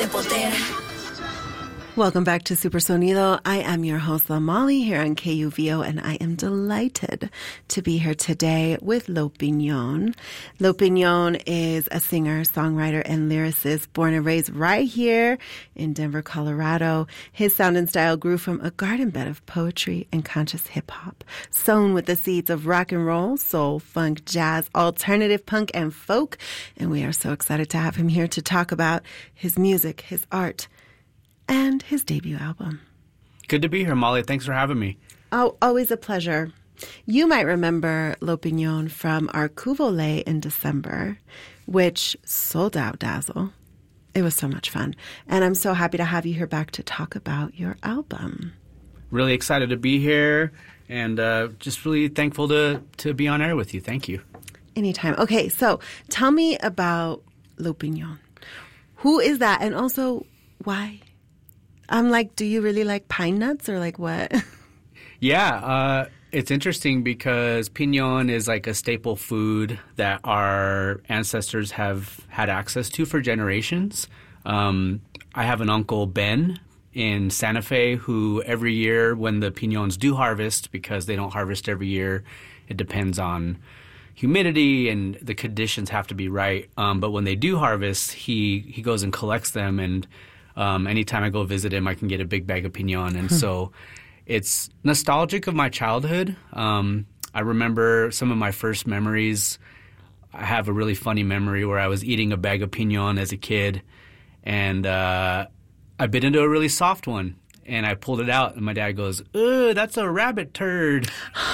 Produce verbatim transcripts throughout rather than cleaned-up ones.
de poder. Welcome back to Super Sonido. I am your host, La Molly, here on K U V O, and I am delighted to be here today with Lopiñón. Lopiñón is a singer, songwriter, and lyricist born and raised right here in Denver, Colorado. His sound and style grew from a garden bed of poetry and conscious hip-hop, sown with the seeds of rock and roll, soul, funk, jazz, alternative punk, and folk. And we are so excited to have him here to talk about his music, his art, and his debut album. Good to be here, Molly. Thanks for having me. Oh, always a pleasure. You might remember Lopiñón from our Cuvole in December, which sold out Dazzle. It was so much fun. And I'm so happy to have you here back to talk about your album. Really excited to be here and uh, just really thankful to, to be on air with you. Thank you. Anytime. Okay, so tell me about Lopiñón. Who is that? And also, why? I'm like, do you really like pine nuts or like what? Yeah, uh, it's interesting because piñón is like a staple food that our ancestors have had access to for generations. Um, I have an uncle, Ben, in Santa Fe, who every year when the piñons do harvest, because they don't harvest every year, it depends on humidity and the conditions have to be right. Um, but when they do harvest, he, he goes and collects them, and Um, anytime I go visit him, I can get a big bag of piñón. And so it's nostalgic of my childhood. Um, I remember some of my first memories. I have a really funny memory where I was eating a bag of piñón as a kid, and uh, I bit into a really soft one. And I pulled it out, and my dad goes, "Ugh, that's a rabbit turd."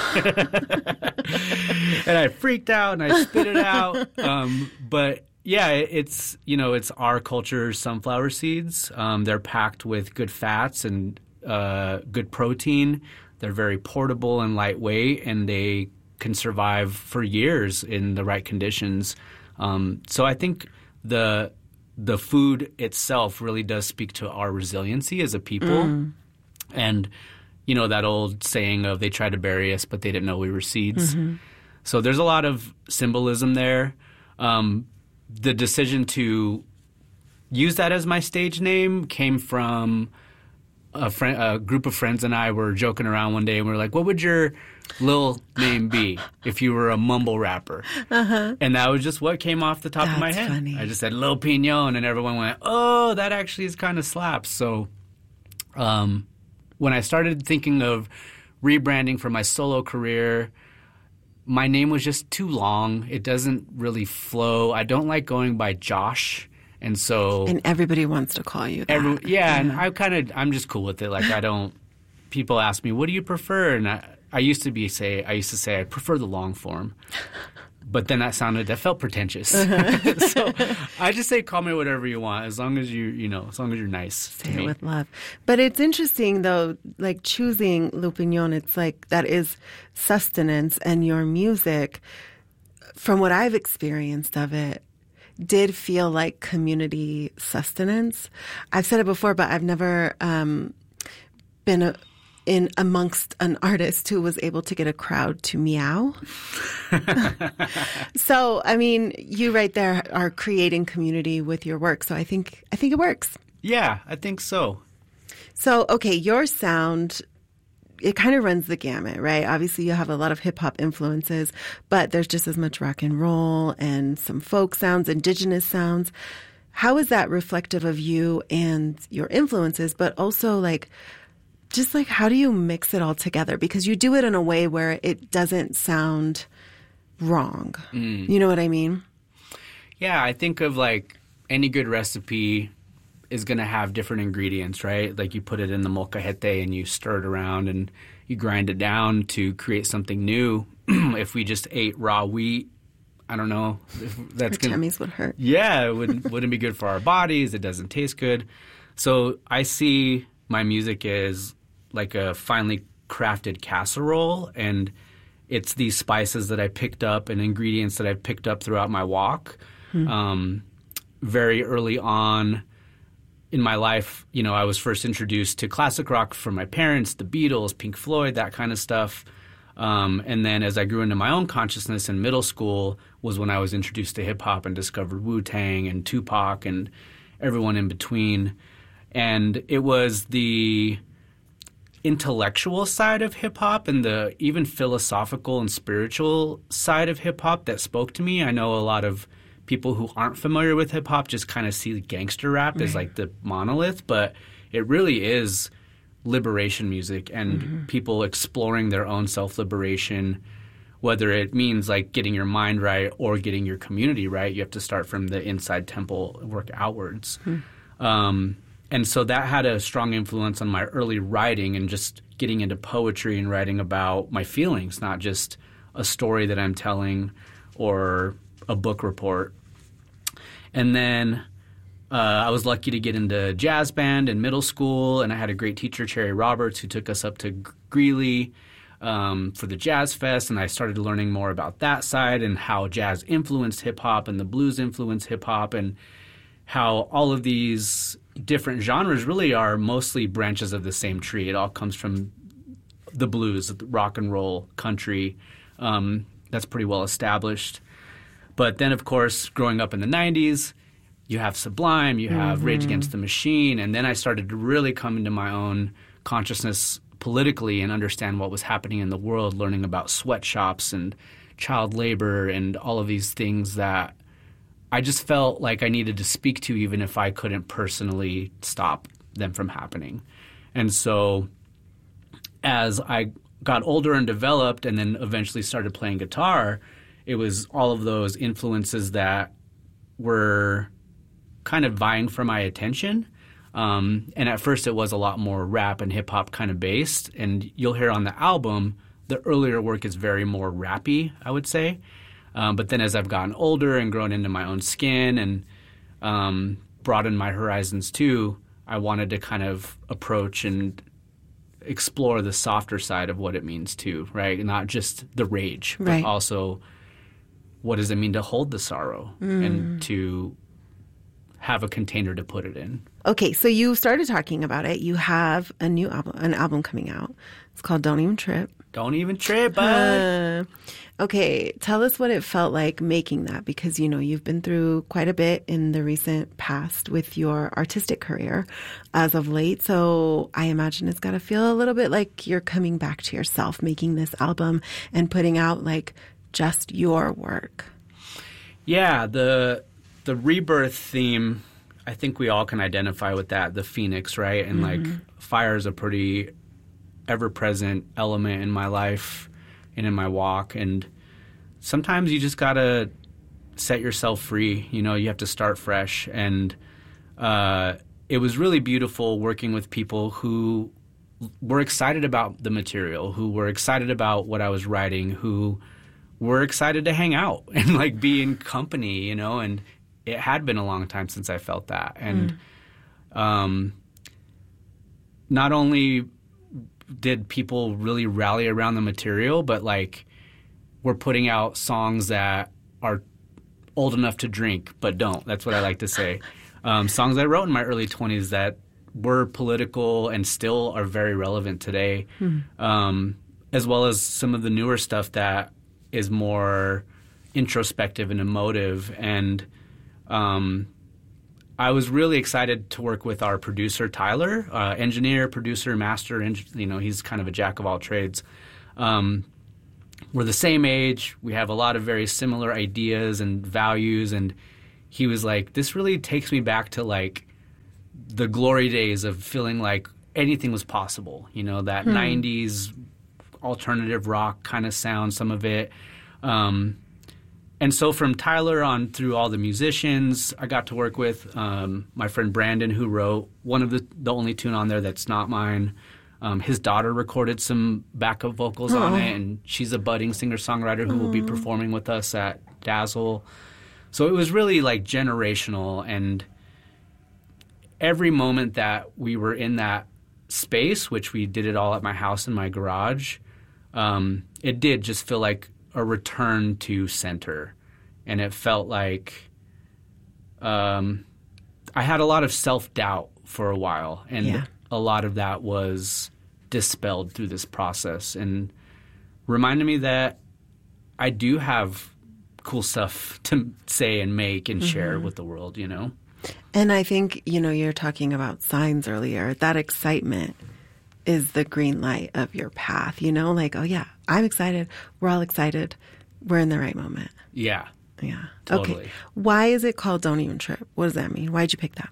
And I freaked out, and I spit it out. Um, but Yeah, it's, you know, it's our culture's sunflower seeds. Um, they're packed with good fats and uh, good protein. They're very portable and lightweight, and they can survive for years in the right conditions. Um, so I think the the food itself really does speak to our resiliency as a people. Mm. And, you know, that old saying of they tried to bury us, but they didn't know we were seeds. Mm-hmm. So there's a lot of symbolism there. Um The decision to use that as my stage name came from a, friend, a group of friends and I were joking around one day, and we were like, what would your little name be if you were a mumble rapper? Uh-huh. And that was just what came off the top That's of my head. Funny. I just said Lopiñón, and everyone went, oh, that actually is kind of slaps. So um, when I started thinking of rebranding for my solo career, my name was just too long. It doesn't really flow. I don't like going by Josh, and so and everybody wants to call you that. Every, yeah, yeah, and I kind of I'm just cool with it. Like I don't. People ask me, "What do you prefer?" And I, I used to be say I used to say I prefer the long form, but then that sounded that felt pretentious. Uh-huh. So I just say, call me whatever you want, as long as you you know as long as you're nice. Say it with love. But it's interesting though, like choosing Lopiñón. It's like that is sustenance, and your music, from what I've experienced of it, did feel like community sustenance. I've said it before, but I've never um, been a, in amongst an artist who was able to get a crowd to meow. So, I mean, you right there are creating community with your work. So I think I think it works. Yeah, I think so. So, okay, your sound, it kind of runs the gamut, right? Obviously, you have a lot of hip-hop influences, but there's just as much rock and roll and some folk sounds, indigenous sounds. How is that reflective of you and your influences, but also, like, just, like, how do you mix it all together? Because you do it in a way where it doesn't sound wrong. Mm. You know what I mean? Yeah, I think of, like, any good recipe is going to have different ingredients, right? Like you put it in the molcajete and you stir it around and you grind it down to create something new. If we just ate raw wheat, I don't know. If that's our gonna, tummies would hurt. Yeah, it wouldn't, wouldn't be good for our bodies. It doesn't taste good. So I see my music as like a finely crafted casserole, and it's these spices that I picked up and ingredients that I picked up throughout my walk. Hmm. Um, very early on in my life, you know, I was first introduced to classic rock from my parents, the Beatles, Pink Floyd, that kind of stuff. Um, and then as I grew into my own consciousness in middle school was when I was introduced to hip-hop and discovered Wu-Tang and Tupac and everyone in between. And it was the intellectual side of hip-hop and the even philosophical and spiritual side of hip-hop that spoke to me. I know a lot of people who aren't familiar with hip-hop just kind of see gangster rap right. as like the monolith, but it really is liberation music and mm-hmm. people exploring their own self-liberation, whether it means like getting your mind right or getting your community right. You have to start from the inside temple, work outwards. Mm-hmm. Um, and so that had a strong influence on my early writing and just getting into poetry and writing about my feelings, not just a story that I'm telling or a book report. And then uh, I was lucky to get into jazz band in middle school, and I had a great teacher, Cherry Roberts, who took us up to Greeley um, for the Jazz Fest, and I started learning more about that side and how jazz influenced hip-hop and the blues influenced hip-hop and how all of these different genres really are mostly branches of the same tree. It all comes from the blues, rock and roll, country. Um, that's pretty well established. But then, of course, growing up in the nineties, you have Sublime, you have mm-hmm. Rage Against the Machine, and then I started to really come into my own consciousness politically and understand what was happening in the world, learning about sweatshops and child labor and all of these things that I just felt like I needed to speak to even if I couldn't personally stop them from happening. And so as I got older and developed and then eventually started playing guitar, it was all of those influences that were kind of vying for my attention. Um, and at first it was a lot more rap and hip-hop kind of based. And you'll hear on the album, the earlier work is very more rappy, I would say. Um, but then as I've gotten older and grown into my own skin and um, broadened my horizons too, I wanted to kind of approach and explore the softer side of what it means too, right? Not just the rage, right. but also what does it mean to hold the sorrow mm. and to have a container to put it in. Okay, so you started talking about it. You have a new album, an album coming out. It's called Don't Even Trip. Don't Even Trip, bud. Uh, okay, tell us what it felt like making that, because, you know, you've been through quite a bit in the recent past with your artistic career as of late. So I imagine it's got to feel a little bit like you're coming back to yourself, making this album and putting out like just your work. Yeah, the the rebirth theme, I think we all can identify with that, the phoenix, right? And mm-hmm. like fire is a pretty ever-present element in my life and in my walk. And sometimes you just got to set yourself free. You know, you have to start fresh. And uh, it was really beautiful working with people who were excited about the material, who were excited about what I was writing, who were excited to hang out and like be in company, you know, and it had been a long time since I felt that. And mm. um, not only did people really rally around the material, but like we're putting out songs that are old enough to drink but don't. That's what I like to say. Um, songs I wrote in my early twenties that were political and still are very relevant today, mm. um, as well as some of the newer stuff that is more introspective and emotive. And um, I was really excited to work with our producer, Tyler, uh, engineer, producer, master. You know, he's kind of a jack of all trades. Um, we're the same age. We have a lot of very similar ideas and values. And he was like, this really takes me back to like the glory days of feeling like anything was possible. You know, that hmm. nineties alternative rock kind of sound, some of it. Um, and so from Tyler on through all the musicians I got to work with, um, my friend Brandon, who wrote one of the, the only tune on there that's not mine. Um, his daughter recorded some backup vocals oh. on it, and she's a budding singer-songwriter who oh. will be performing with us at Dazzle. So it was really like generational, and every moment that we were in that space, which we did it all at my house in my garage, um, it did just feel like a return to center. And it felt like um, I had a lot of self-doubt for a while, and yeah. a lot of that was dispelled through this process and reminded me that I do have cool stuff to say and make and mm-hmm. share with the world, you know? And I think, you know, you're talking about signs earlier. That excitement is the green light of your path, you know? Like, oh, yeah, I'm excited. We're all excited. We're in the right moment. Yeah. Yeah. Totally. Okay. Why is it called Don't Even Trip? What does that mean? Why'd you pick that?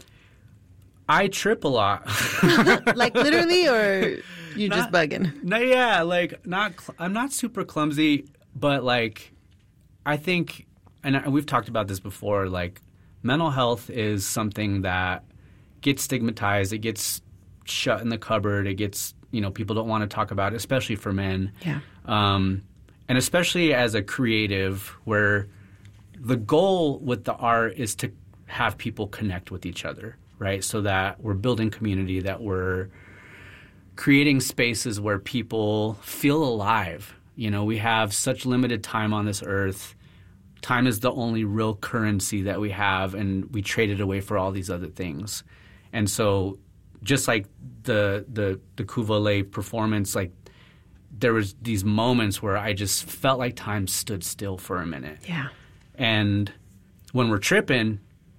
I trip a lot. Like literally, or you just bugging? No, yeah, like not. Cl- I'm not super clumsy, but like, I think, and I, we've talked about this before. Like, mental health is something that gets stigmatized. It gets shut in the cupboard. It gets, you know, people don't want to talk about it, especially for men. Yeah. Um, and especially as a creative, where the goal with the art is to have people connect with each other. Right, so that we're building community, that we're creating spaces where people feel alive. You know, we have such limited time on this earth. Time is the only real currency that we have, and we trade it away for all these other things. And so, just like the the the Kuvole performance, like there was these moments where I just felt like time stood still for a minute. Yeah. And when we're tripping,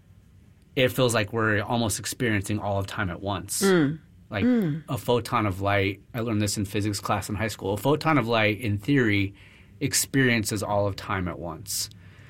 it feels like we're almost experiencing all of time at once. Mm. Like mm. a photon of light, I learned this in physics class in high school, a photon of light, in theory, experiences all of time at once,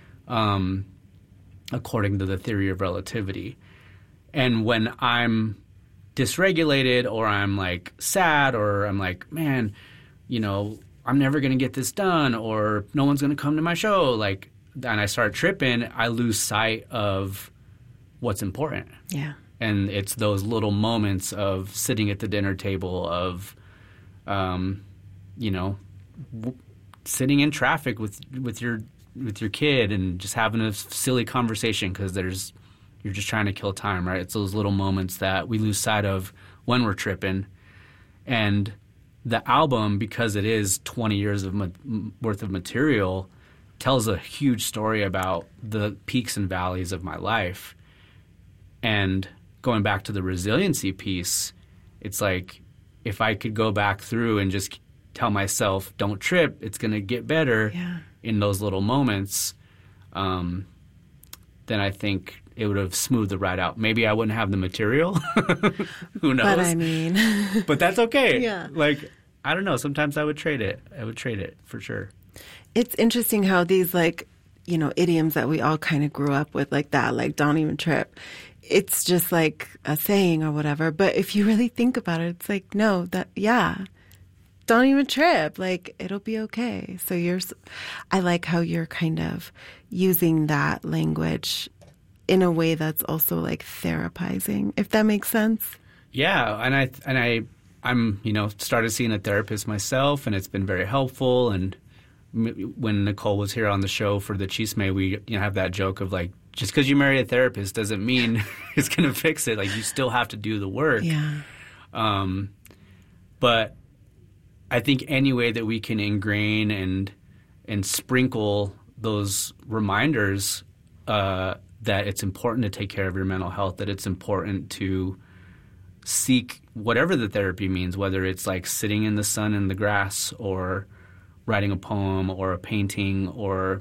um, according to the theory of relativity. And when I'm dysregulated, or I'm like sad, or I'm like, man, you know, I'm never going to get this done, or no one's going to come to my show, like, and I start tripping, I lose sight of what's important. Yeah. And it's those little moments of sitting at the dinner table, of, um, you know, w- sitting in traffic with with your with your kid and just having a silly conversation because there's you're just trying to kill time, right? It's those little moments that we lose sight of when we're tripping. And the album, because it is twenty years of ma- worth of material, tells a huge story about the peaks and valleys of my life. And going back to the resiliency piece, it's like if I could go back through and just tell myself, don't trip, it's going to get better yeah. in those little moments, um, then I think it would have smoothed the ride out. Maybe I wouldn't have the material. Who knows? But I mean. But that's okay. Yeah. Like, I don't know. Sometimes I would trade it. I would trade it for sure. It's interesting how these, like, you know, idioms that we all kind of grew up with, like that, like, don't even trip. It's just like a saying or whatever. But if you really think about it, it's like, no, that, yeah, don't even trip. Like, it'll be okay. So you're, I like how you're kind of using that language in a way that's also like therapizing, if that makes sense. Yeah. And I, and I, I'm, you know, started seeing a therapist myself, and it's been very helpful. And when Nicole was here on the show for the Chisme, we, you know, have that joke of like, just because you marry a therapist doesn't mean it's going to fix it. Like, you still have to do the work. Yeah. Um, but I think any way that we can ingrain and and sprinkle those reminders uh, that it's important to take care of your mental health, that it's important to seek whatever the therapy means, whether it's like sitting in the sun in the grass, or writing a poem or a painting, or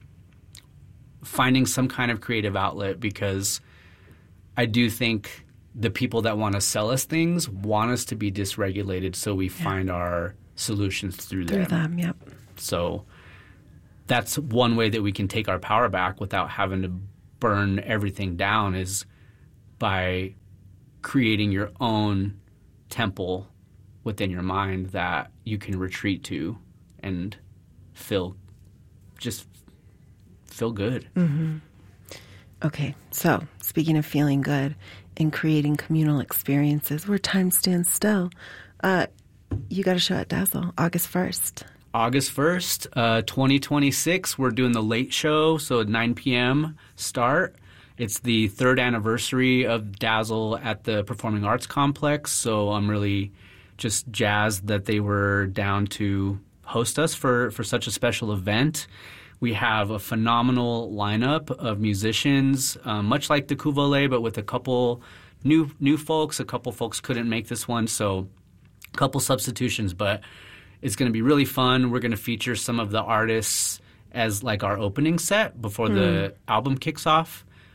finding some kind of creative outlet, because I do think the people that want to sell us things want us to be dysregulated, so we yeah. find our solutions through them. Through them, yep. So that's one way that we can take our power back without having to burn everything down, is by creating your own temple within your mind that you can retreat to and feel just feel good. Mm-hmm. Okay, so speaking of feeling good and creating communal experiences where time stands still, uh, you got a show at Dazzle August first. August first, uh, twenty twenty-six, we're doing the late show, so at nine p.m. start. It's the third anniversary of Dazzle at the Performing Arts Complex, so I'm really just jazzed that they were down to host us for, for such a special event. We have a phenomenal lineup of musicians, um, much like the Kuvole, but with a couple new new folks. A couple folks couldn't make this one, so a couple substitutions, but it's going to be really fun. We're going to feature some of the artists as like our opening set before mm. the album kicks off.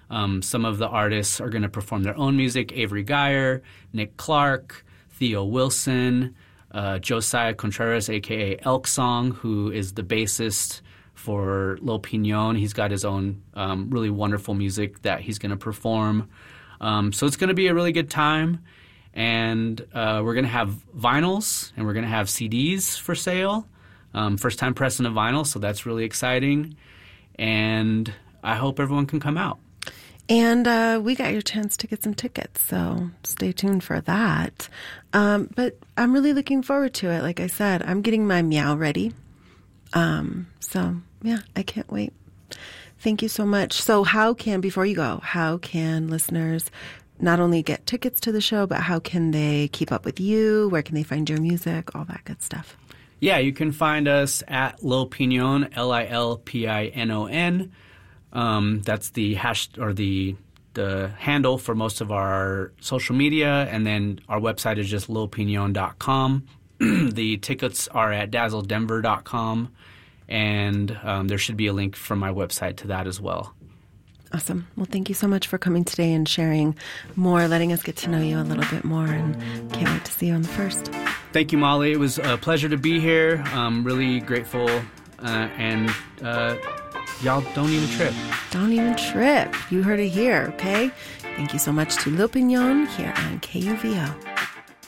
Um, some of the artists are going to perform their own music: Avery Geyer, Nick Clark, Theo Wilson, uh, Josiah Contreras, a k a. Elk Song, who is the bassist for Lil Piñon. He's got his own um, really wonderful music that he's going to perform. Um, so it's going to be a really good time. And uh, we're going to have vinyls and we're going to have C Ds for sale. Um, first time pressing a vinyl, so that's really exciting. And I hope everyone can come out. And uh, we got your chance to get some tickets, so stay tuned for that. Um, but I'm really looking forward to it. Like I said, I'm getting my meow ready. Um, so, yeah, I can't wait. Thank you so much. So how can, before you go, how can listeners not only get tickets to the show, but how can they keep up with you? Where can they find your music? All that good stuff. Yeah, you can find us at Lil Piñon, L I L P I N O N. Um, that's the hash or the the handle for most of our social media, and then our website is just lil piñon dot com. The tickets are at dazzle denver dot com, and um, there should be a link from my website to that as well. Awesome. Well, thank you so much for coming today and sharing more, letting us get to know you a little bit more, and can't wait to see you on the first. Thank you, Molly. It was a pleasure to be here. I'm really grateful, uh, and uh, y'all don't even trip. Don't even trip. You heard it here, okay? Thank you so much to Lil Piñon here on K U V O.